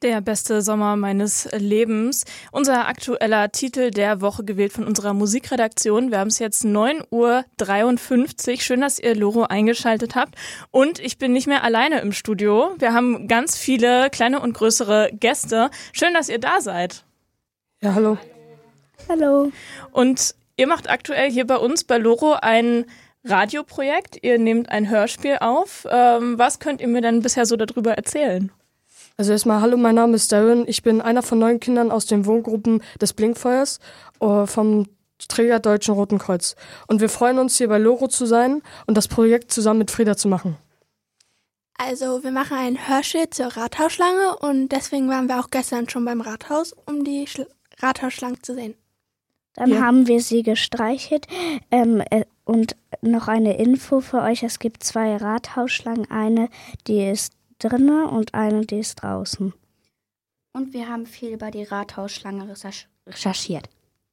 Der beste Sommer meines Lebens. Unser aktueller Titel der Woche, gewählt von unserer Musikredaktion. Wir haben es jetzt 9:53 Uhr. Schön, dass ihr Loro eingeschaltet habt. Und ich bin nicht mehr alleine im Studio. Wir haben ganz viele kleine und größere Gäste. Schön, dass ihr da seid. Ja, hallo. Hallo. Und ihr macht aktuell hier bei uns bei Loro ein Radioprojekt. Ihr nehmt ein Hörspiel auf. Was könnt ihr mir denn bisher so darüber erzählen? Also erstmal, hallo, mein Name ist Darren. Ich bin einer von 9 Kindern aus den Wohngruppen des Blinkfeuers vom Träger Deutschen Roten Kreuz. Und wir freuen uns, hier bei Loro zu sein und das Projekt zusammen mit Frieda zu machen. Also wir machen ein Hörspiel zur Rathausschlange und deswegen waren wir auch gestern schon beim Rathaus, um die Rathausschlange zu sehen. Dann haben wir sie gestreichelt und noch eine Info für euch. Es gibt 2 Rathausschlangen. Eine, die ist drinnen und eine, die ist draußen. Und wir haben viel über die Rathausschlange recherchiert.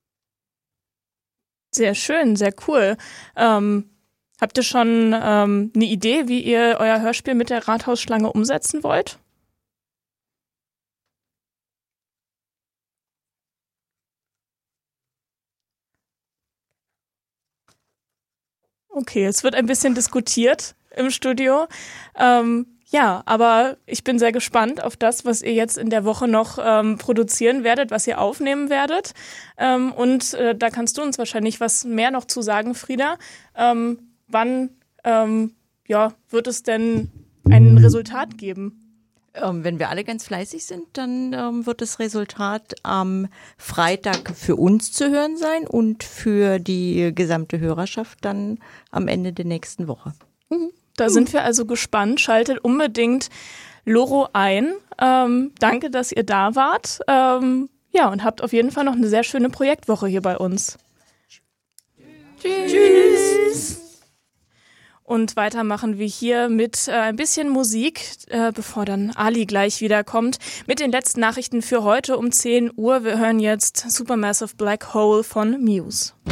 Sehr schön, sehr cool. Habt ihr schon eine Idee, wie ihr euer Hörspiel mit der Rathausschlange umsetzen wollt? Okay, es wird ein bisschen diskutiert im Studio. Ja, aber ich bin sehr gespannt auf das, was ihr jetzt in der Woche noch produzieren werdet, was ihr aufnehmen werdet. Und da kannst du uns wahrscheinlich was mehr noch zu sagen, Frieda. Wann wird es denn ein Resultat geben? Wenn wir alle ganz fleißig sind, dann wird das Resultat am Freitag für uns zu hören sein und für die gesamte Hörerschaft dann am Ende der nächsten Woche. Da sind wir also gespannt. Schaltet unbedingt Loro ein. Danke, dass ihr da wart. Und habt auf jeden Fall noch eine sehr schöne Projektwoche hier bei uns. Tschüss. Und weiter machen wir hier mit ein bisschen Musik, bevor dann Ali gleich wiederkommt, mit den letzten Nachrichten für heute um 10 Uhr. Wir hören jetzt Supermassive Black Hole von Muse.